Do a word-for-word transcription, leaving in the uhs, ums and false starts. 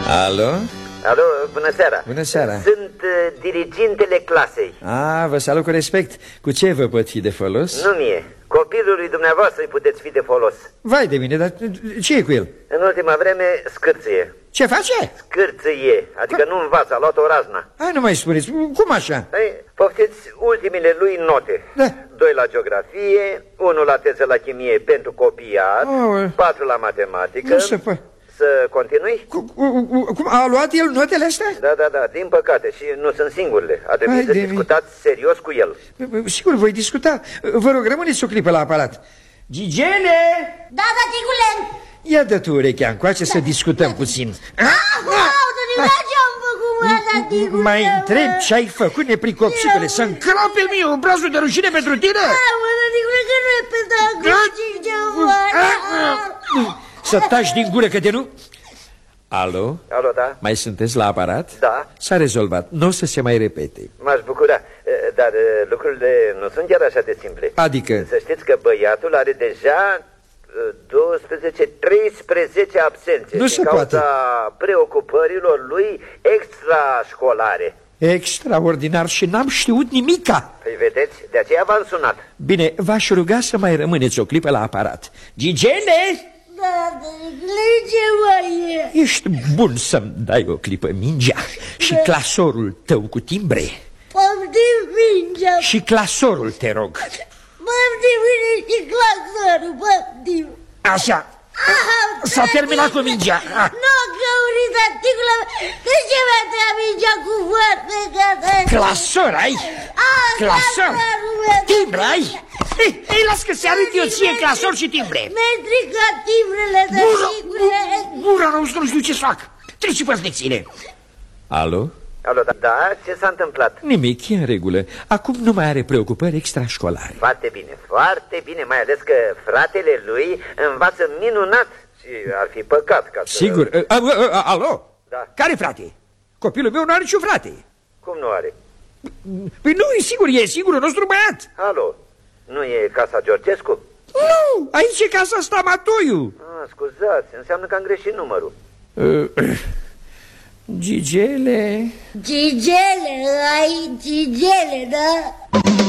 Alo? Alo, bună seara. Bună seara. Sunt uh, dirigintele clasei. A, vă salut cu respect. Cu ce vă pot fi de folos? Nu mie. Copilului dumneavoastră îi puteți fi de folos. Vai de mine, dar ce e cu el? În ultima vreme scârție. Ce face? Scârție, adică nu învață, a luat o razna. Hai, nu mai spuneți, cum așa? Ei, poftiți ultimele lui note. Da. Doi la geografie, unul la teză la chimie pentru copiat, Oh. patru la matematică. Nu se poate. Să continui? Cum, cum a luat el notele astea? Da, da, da, din păcate, și nu sunt singurele. A trebuit să discutați serios cu el. Sigur, voi discuta. Vă rog, rămâneți o clipă la aparat. Gigene! Da, da, ticule! Ia dă tu urechea încoace să discutăm puțin. Mai întreb ce ai făcut, nepricopsitule, să încrape mie obrazul de rușine pentru tine? Să taci din gură că de nu... Alo? Alo, da? Mai sunteți la aparat? Da. S-a rezolvat, nu o să se mai repete. M-aș bucura, dar lucrurile nu sunt chiar așa de simple. Adică? Să știți că băiatul are deja douăsprezece treisprezece absențe. Nu se din cauza poate. preocupărilor lui extrașcolare. Extraordinar, și n-am știut nimica. Păi vedeți, de aceea v-am sunat. Bine, v-aș ruga să mai rămâneți o clipă la aparat. Gigene! Da, ce mai e? Ești bun să-mi dai o clipă mingea și clasorul tău cu timbre. Poftim mingea. Și clasorul, te rog. Poftim mine și clasorul, poftim. Așa. S-a terminat cu mingea. Nu, găurița, ticula, de ce mi-a tăiat mingea cu foarte gata? Clasor ai? Clasor? Timbre ai? Ei, ei, las că se arăt eu ție clasor și timbre. Mi-ai stricat timbrele de timbre. Gura nostru, nu știu ce fac. Treci pe lecțiile. Alo? Alo, da, da, ce s-a întâmplat? Nimic, e în regulă. Acum nu mai are preocupări extrașcolare. Foarte bine, foarte bine, mai ales că fratele lui învață minunat și ar fi păcat ca să... Sigur. A, a, a, alo? Da. Care frate? Copilul meu nu are niciun frate. Cum nu are? Păi nu, e sigur, e singurul nostru băiat. Alo, nu e casa Georgescu? Nu, aici e casa Stamatoiu. Ah, scuzați, înseamnă că am greșit numărul. uh, Gigele. Gigele, ai gigele, da?